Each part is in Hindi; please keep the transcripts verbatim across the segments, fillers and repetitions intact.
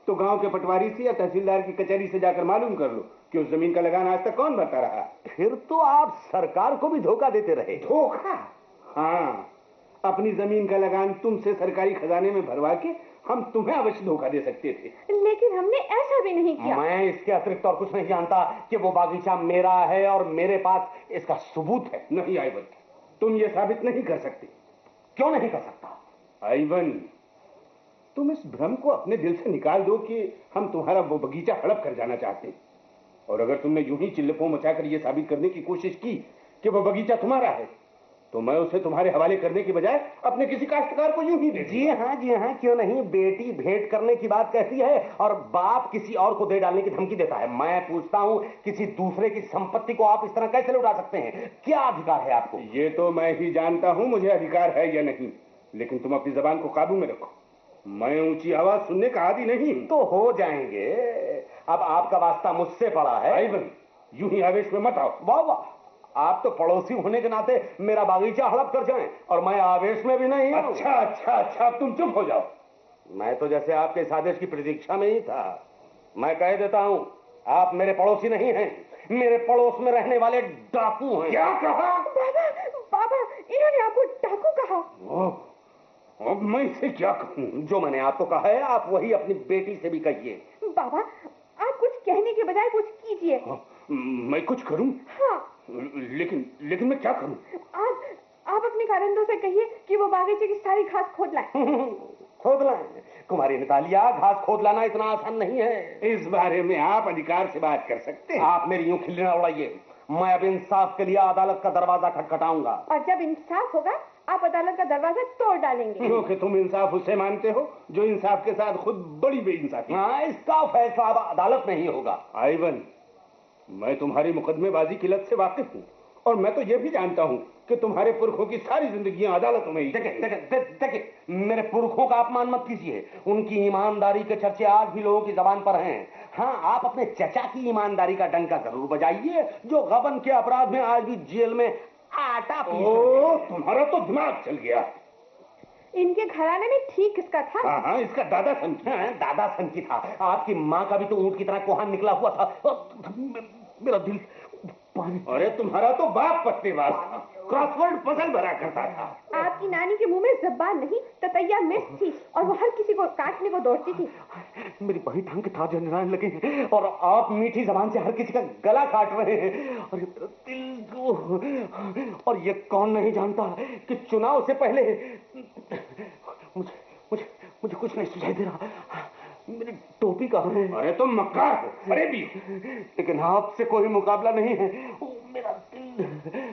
तो गांव के पटवारी से या तहसीलदार की कचहरी से जाकर मालूम कर लो कि उस जमीन का लगान आज तक कौन भरता रहा। फिर तो आप सरकार को भी धोखा देते रहे। धोखा? हाँ, अपनी जमीन का लगान तुमसे सरकारी खजाने में भरवा के हम तुम्हें अवश्य धोखा दे सकते थे, लेकिन हमने ऐसा भी नहीं किया। मैं इसके अतिरिक्त और कुछ नहीं जानता कि वो बागीचा मेरा है और मेरे पास इसका सबूत है। नहीं आइवन, तुम ये साबित नहीं कर सकते। क्यों नहीं कर सकता? आइवन, तुम इस भ्रम को अपने दिल से निकाल दो कि हम तुम्हारा वो बगीचा हड़प कर जाना चाहते हैं। और अगर तुमने यूं ही चिल्लफों मचाकर यह साबित करने की कोशिश की कि वो बगीचा तुम्हारा है, तो मैं उसे तुम्हारे हवाले करने की बजाय अपने किसी काश्तकार को यूं ही दे। जी हाँ, जी हाँ, क्यों नहीं। बेटी भेंट करने की बात कहती है और बाप किसी और को दे डालने की धमकी देता है। मैं पूछता हूँ, किसी दूसरे की संपत्ति को आप इस तरह कैसे लुटा सकते हैं? क्या अधिकार है आपको? ये तो मैं ही जानता हूँ मुझे अधिकार है या नहीं, लेकिन तुम अपनी जबान को काबू में रखो। मैं ऊंची आवाज सुनने का आदी नहीं। तो हो जाएंगे। अब आपका वास्ता मुझसे पड़ा है। आइवन, यूं ही आवेश में मत आओ। वाह वाह, आप तो पड़ोसी होने के नाते मेरा बागीचा हड़प कर जाएं, और मैं आवेश में भी नहीं हूं। अच्छा अच्छा अच्छा, तुम चुप हो जाओ। मैं तो जैसे आपके इस आदेश की प्रतीक्षा में ही था। मैं कह देता हूं, आप मेरे पड़ोसी नहीं हैं, मेरे पड़ोस में रहने वाले डाकू हैं। क्या कहा? बाबा, बाबा, इन्होंने आपको डाकू कहा। ओ, अब मैं इसे क्या कहूं? जो मैंने आपको कहा है, आप वही अपनी बेटी से भी कहिए। बाबा, आप कुछ कहने के बजाय कुछ कीजिए। मैं कुछ करूं? हाँ। लेकिन लेकिन मैं क्या करूं? आप आप अपने कारंदों से कहिए कि वो बागीचे की सारी घास खोद लाएं। खोद लाएं? कुमारी नितालिया, घास खोद लाना इतना आसान नहीं है। इस बारे में आप अधिकार से बात कर सकते हैं। आप मेरी यूं खिल्ली ना उड़ाइए। मैं अब इंसाफ के लिए अदालत का दरवाजा खटखटाऊंगा, और जब इंसाफ होगा आप अदालत का दरवाजा तोड़ डालेंगे। क्योंकि तुम इंसाफ उसे मानते हो जो इंसाफ के साथ खुद बड़ी बेइंसाफी। हाँ, इसका फैसला अब अदालत में ही होगा। आइवन, मैं तुम्हारी मुकदमेबाजी की लत से वाकिफ हूँ, और मैं तो यह भी जानता हूँ कि तुम्हारे पुरखों की सारी जिंदगियां अदालतों में ही। देखिए देखिए देखिए, मेरे पुरखों का अपमान मत कीजिए। उनकी ईमानदारी के चर्चे आज भी लोगों की जबान पर हैं। हाँ, आप अपने चचा की ईमानदारी का डंका जरूर बजाइए, जो गबन के अपराध में आज भी जेल में आटा पीस रहे हैं। तुम्हारा तो दिमाग चल गया। इनके घराने में ठीक किसका था? हाँ हाँ, इसका दादा सन की। हाँ, दादा सन की था। आपकी माँ का भी तो ऊंट की तरह कोहान निकला हुआ था। मेरा दिल पानी। अरे तुम्हारा तो बाप पत्तेबाज था, क्रॉसवर्ड पजल भरा करता था। आपकी नानी के मुंह में जबान नहीं, ततैया मिर्च थी, और वो हर किसी को काटने को दौड़ती थी। मेरी बही टांग के तार जलाने लगे, और आप मीठी जबान से हर किसी का गला काट रहे हैं। और ये मेरा दिल को, और ये कौन नहीं जानता कि चुनाव से पहले मुझे मुझे मुझे कुछ नहीं सुझाई दे रहा। मेरी टोपी कहाँ है? अरे तुम मक्कार हो। अरे भी, लेकिन आपसे कोई मुकाबला नहीं है। ओ, मेरा दिल,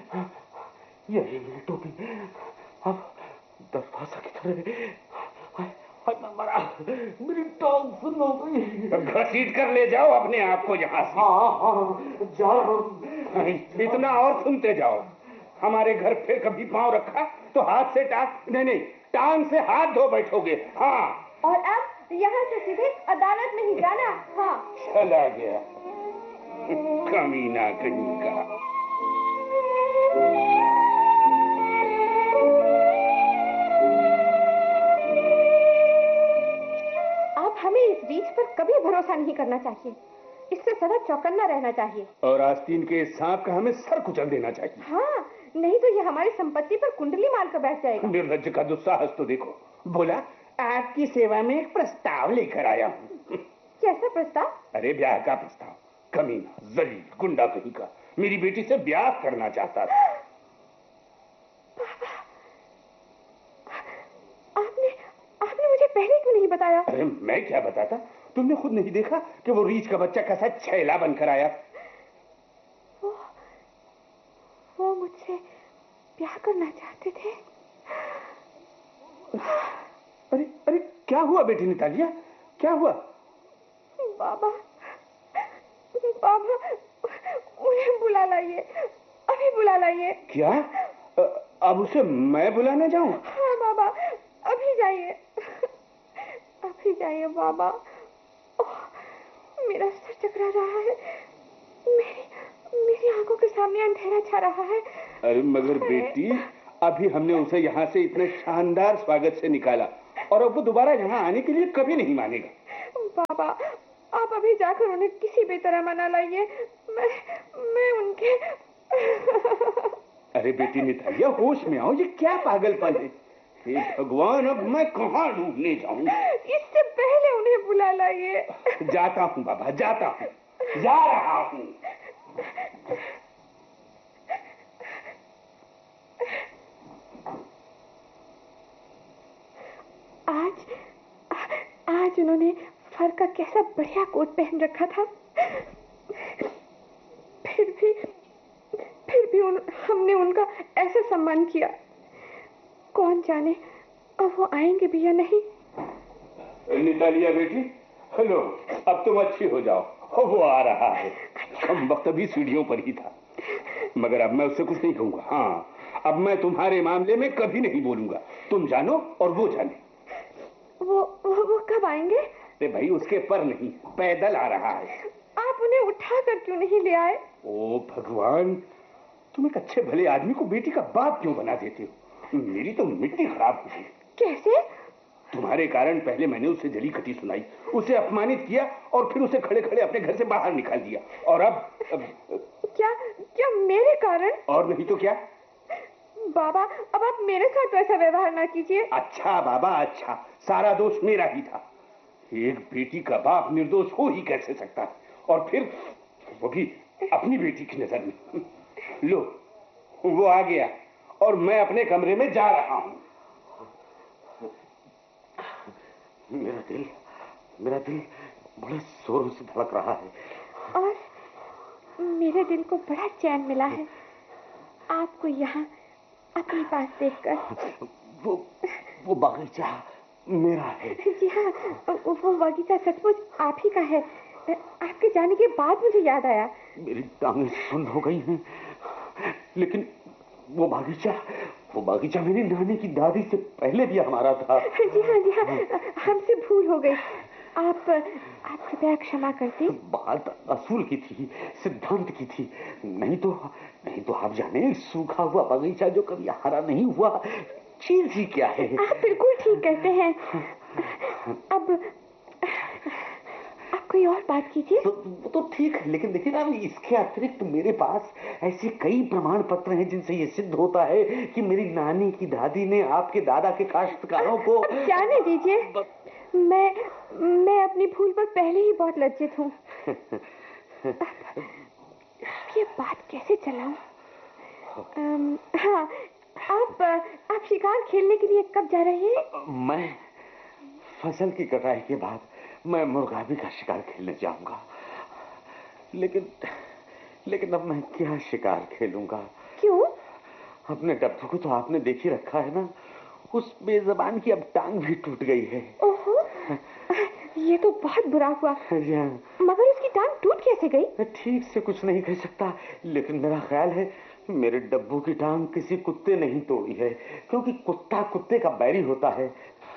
ये मेरी टोपी अब दरवाजा की तरह। मैं मरा, मेरी टांग सुन हो गई। घसीट कर ले जाओ अपने आप को यहाँ से। हाँ हाँ, जाओ। इतना और सुनते जाओ। हमारे घर फिर कभी पांव रखा तो हाथ से टांग, नहीं नहीं, टांग से हाथ धो बैठोगे। हाँ, और अब यहाँ से सीधे अदालत में ही जाना। हाँ, चला गया कमीना कहीं का। अब हमें इस रीछ पर कभी भरोसा नहीं करना चाहिए। इससे सदा चौकन्ना रहना चाहिए। और आस्तीन के सांप का हमें सर कुचल देना चाहिए। हाँ, नहीं तो ये हमारी संपत्ति पर कुंडली मार कर बैठ जाएगा। निर्लज्ज का दुस्साहस तो देखो। बोला, आपकी सेवा में एक प्रस्ताव लेकर आया हूँ। कैसा प्रस्ताव? अरे ब्याह का प्रस्ताव। कमीना, जलील, गुंडा कहीं का मेरी बेटी से ब्याह करना चाहता था। बाबा, आपने आपने मुझे पहले क्यों नहीं बताया? अरे मैं क्या बताता, तुमने खुद नहीं देखा कि वो रीछ का बच्चा कैसा छैला बनकर आया? वो वो मुझसे ब्याह करना चाहते थे। अरे अरे, क्या हुआ बेटी नितालिया, क्या हुआ? बाबा, बाबा, उन्हें बुला लाइए, अभी बुला लाइए। क्या? अब उसे मैं बुलाने जाऊं? हाँ बाबा, अभी जाइए, अभी जाइए बाबा। ओह, मेरा सर चकरा रहा है, मेरी मेरी आंखों के सामने अंधेरा छा रहा है। अरे मगर बेटी, अभी हमने उसे यहाँ से इतने शानदार स्वागत से निकाला, और अब वो दोबारा यहाँ आने के लिए कभी नहीं मानेगा। बाबा, आप अभी जाकर उन्हें किसी भी तरह मना लाइए। मैं मैं उनके अरे बेटी नितालिया, होश में आओ, ये क्या पागलपन है? हे भगवान, अब मैं कहाँ डूबने जाऊं? इससे पहले उन्हें बुला लाइए। जाता हूँ बाबा, जाता हूँ, जा रहा हूँ। आज आज उन्होंने फर का कैसा बढ़िया कोट पहन रखा था। फिर भी फिर भी उन, हमने उनका ऐसा सम्मान किया। कौन जाने अब वो आएंगे भी या नहीं। नितालिया बेटी, हेलो, अब तुम अच्छी हो जाओ। वो आ रहा है। कम वक्त अभी सीढ़ियों पर ही था, मगर अब मैं उससे कुछ नहीं कहूंगा। हाँ, अब मैं तुम्हारे मामले में कभी नहीं बोलूंगा। तुम जानो और वो जाने। वो वो, वो कब आएंगे? अरे भाई, उसके पर नहीं, पैदल आ रहा है। आप उन्हें उठा कर क्यों नहीं ले आए? ओ भगवान, तुम एक अच्छे भले आदमी को बेटी का बाप क्यों बना देते हो? मेरी तो मिट्टी खराब हो गई। कैसे? तुम्हारे कारण पहले मैंने उसे जली खटी सुनाई, उसे अपमानित किया और फिर उसे खड़े खड़े अपने घर से बाहर निकाल दिया। और अब, अब क्या क्या मेरे कारण? और नहीं तो क्या। बाबा, अब आप मेरे साथ वैसा व्यवहार ना कीजिए। अच्छा बाबा, अच्छा, सारा दोष मेरा ही था। एक बेटी का बाप निर्दोष हो ही कैसे सकता है, और फिर वो भी अपनी बेटी की नजर में। लो, वो आ गया और मैं अपने कमरे में जा रहा हूं। मेरा दिल मेरा दिल बड़े जोरों से धड़क रहा है। और मेरे दिल को बड़ा चैन मिला है आपको यहाँ अपने पास देखकर। वो वो बगीचा मेरा है। जी हाँ, वो बगीचा सचमुच आप ही का है। आपके जाने के बाद मुझे याद आया। मेरी टांगें सुन्न हो गई हैं, लेकिन वो बगीचा वो बगीचा मेरी नानी की दादी से पहले भी हमारा था। जी हाँ, जी हाँ, हमसे भूल हो गई। आप आप कृपया क्षमा करती। बात असूल की थी, सिद्धांत की थी, नहीं तो नहीं तो आप जाने, सूखा हुआ बगीचा जो कभी हरा नहीं हुआ, चीज ही क्या है। आप बिल्कुल ठीक कहते हैं। अब आप कोई और बात कीजिए। तो, तो ठीक है, लेकिन देखिए ना, इसके अतिरिक्त मेरे पास ऐसे कई प्रमाण पत्र हैं जिनसे ये सिद्ध होता है कि मेरी नानी की दादी ने आपके दादा के काश्तकारों को। जाने दीजिए, मैं मैं अपनी भूल पर पहले ही बहुत लज्जित हूँ। ये बात कैसे चलाऊं? हाँ, आप आप शिकार खेलने के लिए कब जा रहे हैं? मैं फसल की कटाई के बाद मैं मुर्गाबी का शिकार खेलने जाऊंगा, लेकिन लेकिन अब मैं क्या शिकार खेलूंगा? क्यों? अपने डब्बू को तो आपने देख ही रखा है ना, उस बेज़बान की अब टांग भी टूट गई है। ओहो, ये तो बहुत बुरा हुआ। मगर उसकी टांग टूट कैसे गई? ठीक से कुछ नहीं कह सकता, लेकिन मेरा ख्याल है मेरे डब्बू की टांग किसी कुत्ते ने ही तोड़ी है, क्योंकि कुत्ता कुत्ते का बैरी होता है।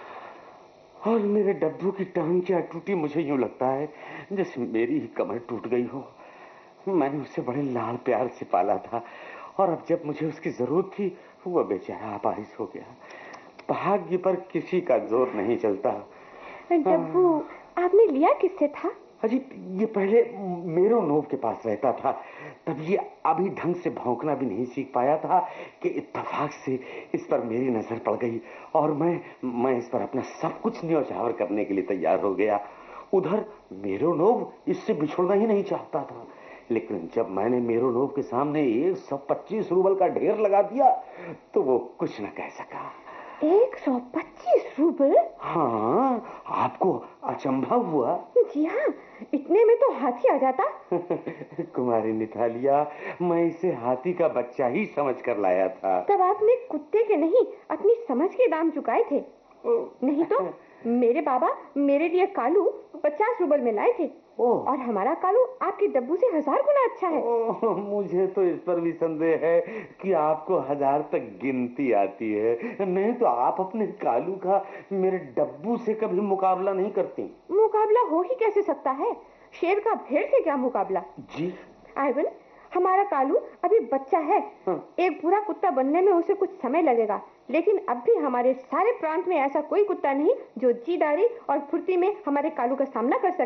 और मेरे डब्बू की टांग क्या टूटी, मुझे यूं लगता है जैसे मेरी ही कमर टूट गई हो। मैंने उसे बड़े लाड़ प्यार से पाला था, और अब जब मुझे उसकी जरूरत थी, वो बेचारा अपाहिज हो गया। भाग्य पर किसी का जोर नहीं चलता। डब्बू आपने लिया किससे था? अजी, ये पहले मेरो नोव के पास रहता था, तब ये अभी ढंग से भौंकना भी नहीं सीख पाया था कि इत्तेफाक से इस पर मेरी नजर पड़ गई, और मैं मैं इस पर अपना सब कुछ न्योछावर करने के लिए तैयार हो गया। उधर मेरो नोव इससे बिछुड़ना ही नहीं चाहता था, लेकिन जब मैंने मेरो नोव के सामने एक सौ पच्चीस रूबल का ढेर लगा दिया तो वो कुछ न कह सका। एक सौ पच्चीस रूबल? हाँ, आपको अचंभा हुआ? जी हाँ, इतने में तो हाथी आ जाता। कुमारी नितालिया, मैं इसे हाथी का बच्चा ही समझ कर लाया था। तब आपने कुत्ते के नहीं, अपनी समझ के दाम चुकाए थे। नहीं तो मेरे बाबा मेरे लिए कालू पचास रूबल में लाए थे, और हमारा कालू आपके डब्बू से हजार गुना अच्छा है। ओ, मुझे तो इस पर भी संदेह है कि आपको हजार तक गिनती आती है, नहीं तो आप अपने कालू का मेरे डब्बू से कभी मुकाबला नहीं करती। मुकाबला हो ही कैसे सकता है? शेर का भेड़ से क्या मुकाबला? जी आइवन, हमारा कालू अभी बच्चा है। हाँ। एक पूरा कुत्ता बनने में उसे कुछ समय लगेगा, लेकिन अब भी हमारे सारे प्रांत में ऐसा कोई कुत्ता नहीं जो जीदारी और फुर्ती में हमारे कालू का सामना कर सके।